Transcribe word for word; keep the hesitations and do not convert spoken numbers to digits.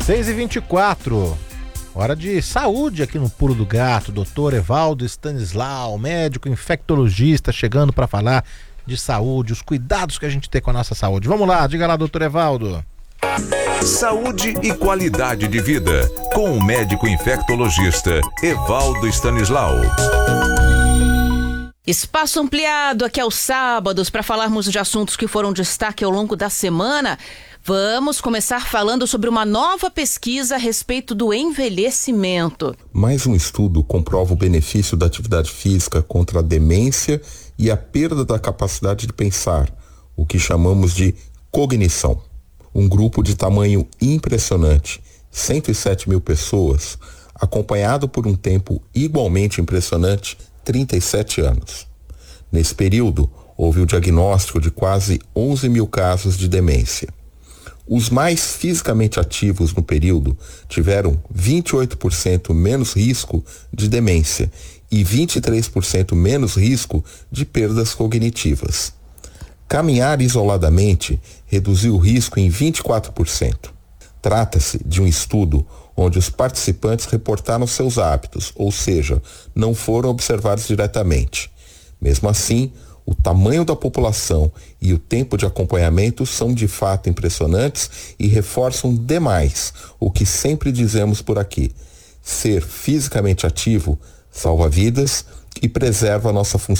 seis e vinte e quatro, hora de saúde aqui no Pulo do Gato. Doutor Evaldo Stanislau, médico infectologista, chegando para falar de saúde, os cuidados que a gente tem com a nossa saúde. Vamos lá, diga lá, doutor Evaldo. Saúde e qualidade de vida, com o médico infectologista Evaldo Stanislau. Espaço ampliado aqui aos sábados para falarmos de assuntos que foram destaque ao longo da semana. Vamos começar falando sobre uma nova pesquisa a respeito do envelhecimento. Mais um estudo comprova o benefício da atividade física contra a demência e a perda da capacidade de pensar, o que chamamos de cognição. Um grupo de tamanho impressionante, cento e sete mil pessoas, acompanhado por um tempo igualmente impressionante, trinta e sete anos. Nesse período, houve o diagnóstico de quase onze mil casos de demência. Os mais fisicamente ativos no período tiveram vinte e oito por cento menos risco de demência e vinte e três por cento menos risco de perdas cognitivas. Caminhar isoladamente reduziu o risco em vinte e quatro por cento. Trata-se de um estudo onde os participantes reportaram seus hábitos, ou seja, não foram observados diretamente. Mesmo assim, o tamanho da população e o tempo de acompanhamento são de fato impressionantes e reforçam demais o que sempre dizemos por aqui: ser fisicamente ativo salva vidas e preserva a nossa função